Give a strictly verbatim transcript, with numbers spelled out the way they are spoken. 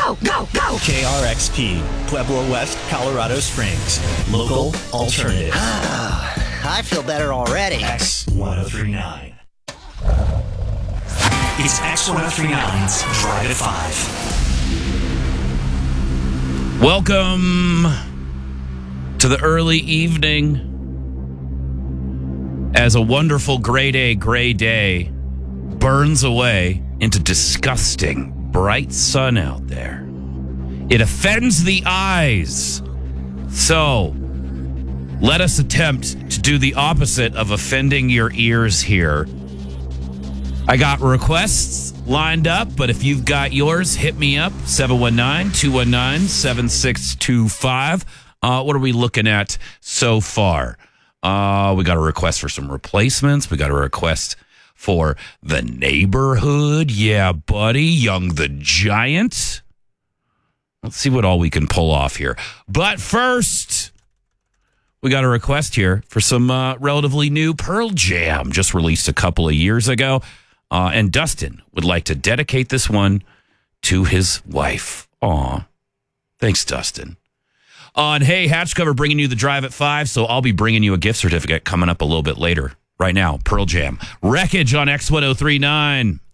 go, go, go! K R X P, Pueblo West, Colorado Springs. Local alternative. I feel better already. X one oh three nine. It's X one oh three nine's Drive at five. Welcome to the early evening as a wonderful grade A gray day burns away into disgusting bright sun out there. It offends the eyes. So let us attempt to do the opposite of offending your ears here. I got requests lined up, but if you've got yours, hit me up, seven one nine, two one nine, seven six two five. Uh, what are we looking at so far? Uh, we got a request for some replacements. We got a request for The Neighborhood. Yeah, buddy. Young the Giant. Let's see what all we can pull off here. But first, we got a request here for some uh, relatively new Pearl Jam, just released a couple of years ago. Uh, and Dustin would like to dedicate this one to his wife. Aw. Thanks, Dustin. Uh, and hey, Hatch Cover bringing you the Drive at five, so I'll be bringing you a gift certificate coming up a little bit later. Right now, Pearl Jam. Wreckage on X one oh three nine.